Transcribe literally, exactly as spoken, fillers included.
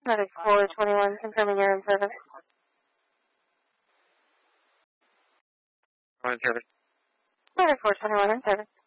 Medic four twenty-one, confirming you're in service. I'm in service. Medic four twenty-one, in service.